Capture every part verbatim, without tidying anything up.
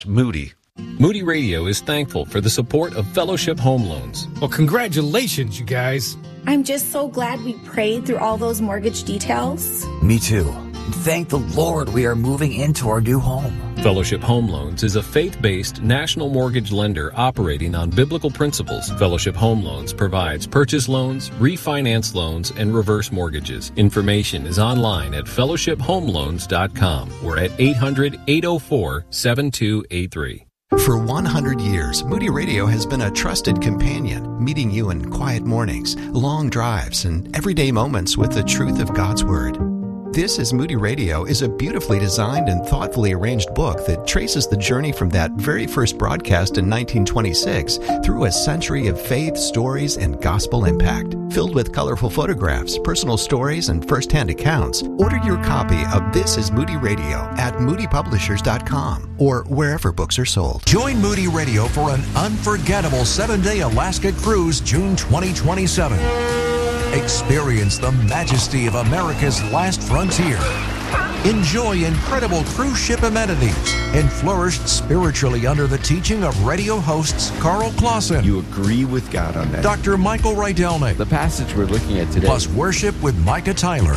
Moody. Moody Radio is thankful for the support of Fellowship Home Loans. Well, congratulations, you guys. I'm just so glad we prayed through all those mortgage details. Me too. And thank the Lord we are moving into our new home. Fellowship Home Loans is a faith-based national mortgage lender operating on biblical principles. Fellowship Home Loans provides purchase loans, refinance loans, and reverse mortgages. Information is online at fellowship home loans dot com or at eight hundred, eight oh four, seven two eight three. For one hundred years, Moody Radio has been a trusted companion, meeting you in quiet mornings, long drives, and everyday moments with the truth of God's Word. This is Moody Radio is a beautifully designed and thoughtfully arranged book that traces the journey from that very first broadcast in nineteen twenty-six through a century of faith, stories, and gospel impact. Filled with colorful photographs, personal stories, and first-hand accounts, order your copy of This is Moody Radio at moody publishers dot com or wherever books are sold. Join Moody Radio for an unforgettable seven-day Alaska cruise June twenty twenty-seven. Experience the majesty of America's last frontier. Enjoy incredible cruise ship amenities and flourish spiritually under the teaching of radio hosts Carl Clausen. You agree with God on that. Doctor Michael Rydelnik. The passage we're looking at today. Plus worship with Micah Tyler.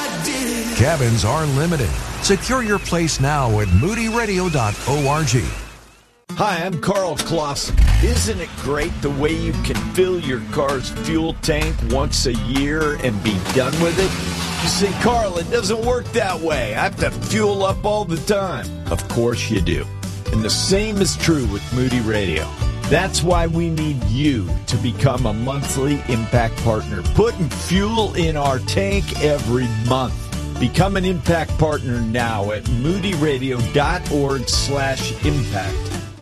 Cabins are limited. Secure your place now at moody radio dot org. Hi, I'm Carl Clausen. Isn't it great the way you can fill your car's fuel tank once a year and be done with it? You say, Carl, it doesn't work that way. I have to fuel up all the time. Of course you do. And the same is true with Moody Radio. That's why we need you to become a monthly Impact Partner, putting fuel in our tank every month. Become an Impact Partner now at moody radio dot org slash impact.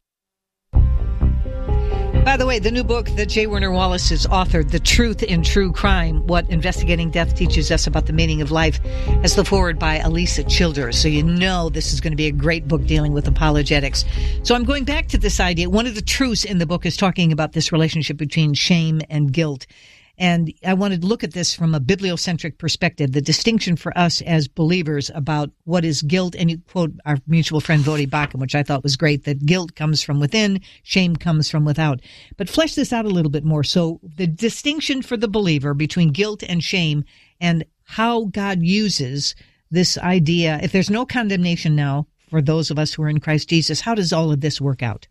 By the way, the new book that J. Werner Wallace has authored, The Truth in True Crime, What Investigating Death Teaches Us About the Meaning of Life, has the foreword by Elisa Childers. So you know this is going to be a great book dealing with apologetics. So I'm going back to this idea. One of the truths in the book is talking about this relationship between shame and guilt. And I wanted to look at this from a bibliocentric perspective, the distinction for us as believers about what is guilt. And you quote our mutual friend Vodi Bakum, which I thought was great, that guilt comes from within, shame comes from without. But flesh this out a little bit more. So the distinction for the believer between guilt and shame and how God uses this idea. If there's no condemnation now for those of us who are in Christ Jesus, how does all of this work out?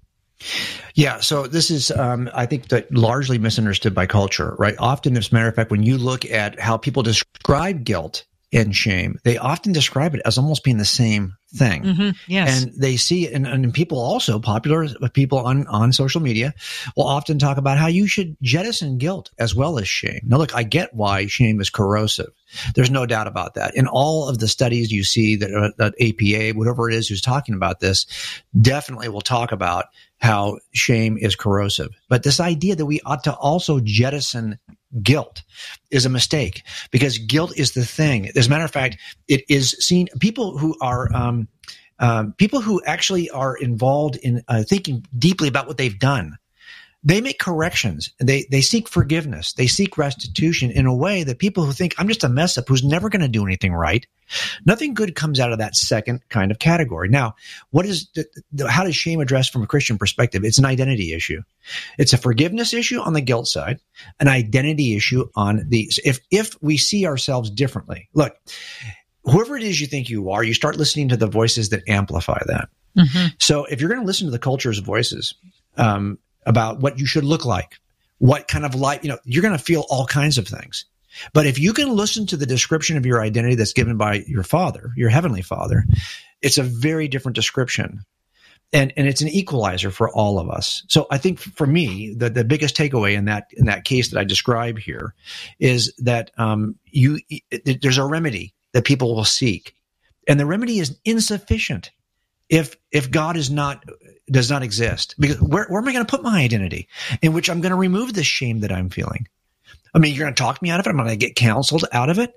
Yeah, so this is, um, I think, that largely misunderstood by culture, right? Often, as a matter of fact, when you look at how people describe guilt and shame, they often describe it as almost being the same thing. Mm-hmm, yes. And they see, and, and people also, popular people on, on social media will often talk about how you should jettison guilt as well as shame. Now, look, I get why shame is corrosive. There's no doubt about that. In all of the studies you see that, uh, that A P A, whatever it is who's talking about this, definitely will talk about how shame is corrosive. But this idea that we ought to also jettison guilt is a mistake, because guilt is the thing. As a matter of fact, it is seen, people who are, um, um, people who actually are involved in uh, thinking deeply about what they've done, they make corrections. They they seek forgiveness. They seek restitution in a way that people who think, I'm just a mess up who's never going to do anything right, nothing good comes out of that second kind of category. Now, what is the, the, how does shame address from a Christian perspective? It's an identity issue. It's a forgiveness issue on the guilt side, an identity issue on the if if we see ourselves differently. Look, whoever it is you think you are, you start listening to the voices that amplify that. Mm-hmm. So if you're going to listen to the culture's voices, um, about what you should look like, what kind of life, you know, you're going to feel all kinds of things. But if you can listen to the description of your identity that's given by your Father, your Heavenly Father, it's a very different description. And, and it's an equalizer for all of us. So I think for me, the, the biggest takeaway in that, in that case that I describe here is that, um, you, it, there's a remedy that people will seek, and the remedy is insufficient if, if God is not, does not exist. Because where, where am I going to put my identity in which I'm going to remove the shame that I'm feeling? I mean, you're going to talk me out of it. I'm going to get counseled out of it.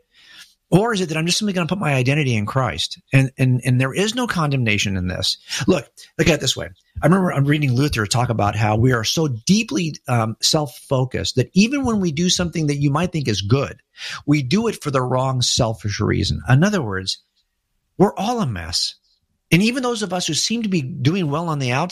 Or is it that I'm just simply going to put my identity in Christ? And, and, and there is no condemnation in this. Look, look at it this way. I remember I'm reading Luther talk about how we are so deeply um, self-focused that even when we do something that you might think is good, we do it for the wrong selfish reason. In other words, we're all a mess. And even those of us who seem to be doing well on the outside,